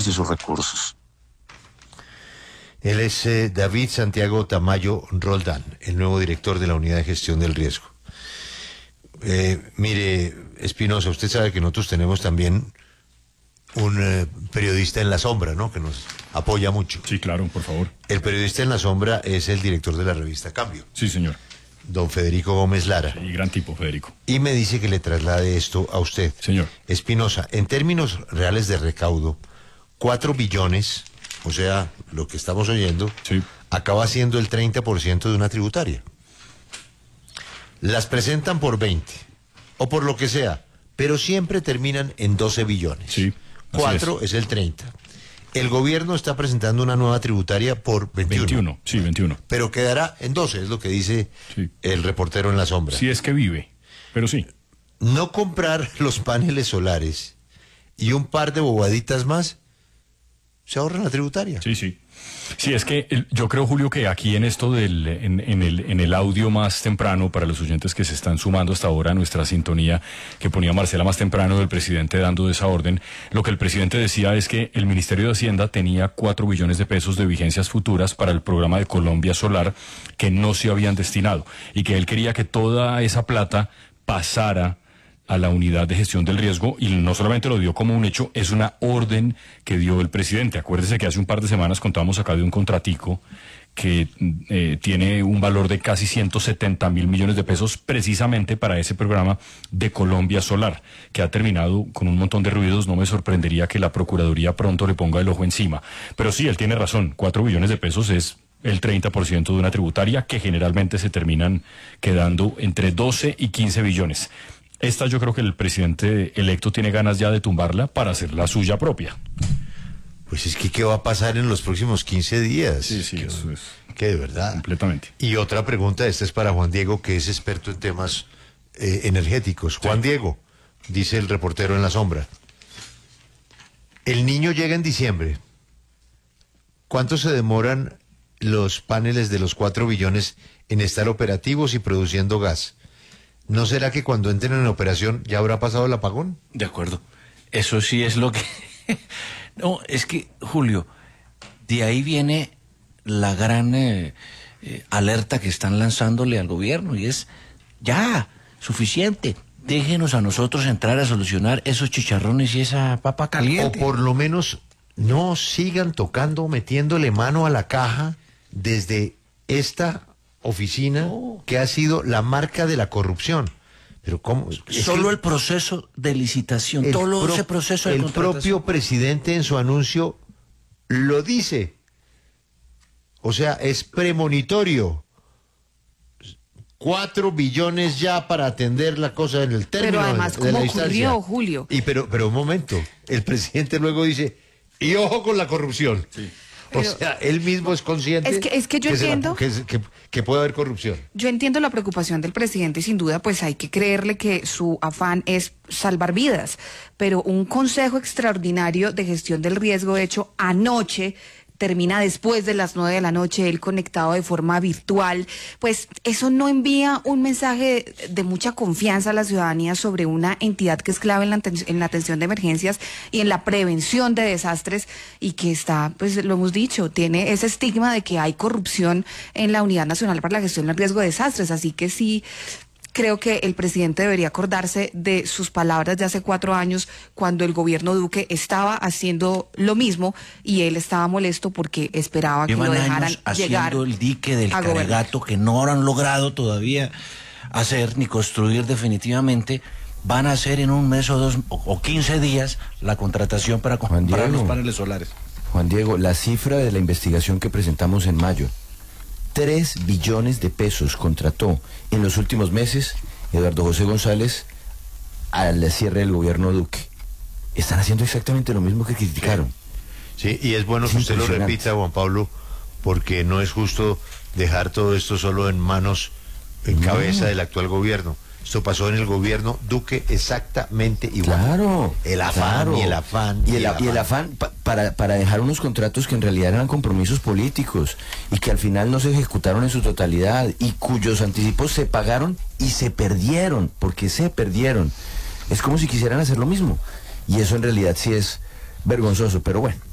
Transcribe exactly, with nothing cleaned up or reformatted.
y sus recursos. Él es eh, David Santiago Tamayo Roldán, el nuevo director de la Unidad de Gestión del Riesgo. Eh, mire, Espinosa, usted sabe que nosotros tenemos también un eh, periodista en la sombra, ¿no?, que nos apoya mucho. Sí, claro, por favor. El periodista en la sombra es el director de la revista Cambio. Sí, señor. Don Federico Gómez Lara. Sí, gran tipo, Federico. Y me dice que le traslade esto a usted. Señor. Espinosa, en términos reales de recaudo, cuatro billones, o sea, lo que estamos oyendo, sí, acaba siendo el treinta por ciento de una tributaria. Las presentan por veinte, o por lo que sea, pero siempre terminan en doce billones. Sí. cuatro es. es el treinta. El gobierno está presentando una nueva tributaria por veintiuno. veintiuno, sí, veintiuno. Pero quedará en doce, es lo que dice sí. el reportero en la sombra. Sí, es que vive, pero sí. No comprar los paneles solares y un par de bobaditas más, se ahorra la tributaria. Sí, sí. Sí, es que el, yo creo, Julio, que aquí en esto del, en, en, el, en el audio más temprano, para los oyentes que se están sumando hasta ahora a nuestra sintonía, que ponía Marcela más temprano del presidente dando esa orden, lo que el presidente decía es que el Ministerio de Hacienda tenía cuatro billones de pesos de vigencias futuras para el programa de Colombia Solar que no se habían destinado y que él quería que toda esa plata pasara a la unidad de gestión del riesgo, y no solamente lo dio como un hecho, es una orden que dio el presidente. Acuérdese que hace un par de semanas contábamos acá de un contratico que eh, tiene un valor de casi ciento setenta mil millones de pesos precisamente para ese programa de Colombia Solar, que ha terminado con un montón de ruidos. No me sorprendería que la Procuraduría pronto le ponga el ojo encima. Pero sí, él tiene razón, cuatro billones de pesos es el treinta por ciento de una tributaria que generalmente se terminan quedando entre doce y quince billones. Esta yo creo que el presidente electo tiene ganas ya de tumbarla para hacer la suya propia. Pues es que ¿qué va a pasar en los próximos quince días? Sí, sí, que, eso es. Que de verdad. Completamente. Y otra pregunta, esta es para Juan Diego, que es experto en temas eh, energéticos. Juan sí. Diego, dice el reportero en la sombra. El niño llega en diciembre. ¿Cuánto se demoran los paneles de los cuatro billones en estar operativos y produciendo gas? ¿No será que cuando entren en operación ya habrá pasado el apagón? De acuerdo. Eso sí es lo que... No, es que, Julio, de ahí viene la gran eh, eh, alerta que están lanzándole al gobierno, y es, ya, suficiente. Déjenos a nosotros entrar a solucionar esos chicharrones y esa papa caliente. O por lo menos no sigan tocando, metiéndole mano a la caja desde esta oficina oh. que ha sido la marca de la corrupción. Pero cómo es solo el proceso de licitación, todo pro, ese proceso de el propio presidente en su anuncio lo dice. O sea, es premonitorio. Cuatro billones ya para atender la cosa en el término. Pero además, de, de ¿cómo la ocurrió, Julio? Y pero, pero un momento, el presidente luego dice, y ojo con la corrupción. Sí. Pero, o sea, él mismo es consciente es que, es que, yo que, entiendo, la, que, que, que puede haber corrupción. Yo entiendo la preocupación del presidente y sin duda pues hay que creerle que su afán es salvar vidas, pero un consejo extraordinario de gestión del riesgo hecho anoche termina después de las nueve de la noche, él conectado de forma virtual, pues eso no envía un mensaje de mucha confianza a la ciudadanía sobre una entidad que es clave en la, en la atención de emergencias y en la prevención de desastres, y que está, pues lo hemos dicho, tiene ese estigma de que hay corrupción en la Unidad Nacional para la Gestión del Riesgo de Desastres, así que sí... Creo que el presidente debería acordarse de sus palabras de hace cuatro años cuando el gobierno Duque estaba haciendo lo mismo y él estaba molesto porque esperaba que lo dejaran llegar haciendo el dique del Caregato que no han logrado todavía hacer ni construir definitivamente. Van a hacer en un mes o dos o quince días la contratación para comprar los paneles solares. Juan Diego, la cifra de la investigación que presentamos en mayo, Tres billones de pesos contrató en los últimos meses Eduardo José González al cierre del gobierno Duque. Están haciendo exactamente lo mismo que criticaron. Sí, sí, y es bueno es que usted lo repita, Juan Pablo, porque no es justo dejar todo esto solo en manos, en no. cabeza del actual gobierno. Esto pasó en el gobierno Duque exactamente igual. Claro. El afán claro. y el afán. Y el, y el afán, y el afán pa, para, para dejar unos contratos que en realidad eran compromisos políticos y que al final no se ejecutaron en su totalidad y cuyos anticipos se pagaron y se perdieron, porque se perdieron. Es como si quisieran hacer lo mismo. Y eso en realidad sí es vergonzoso, pero bueno.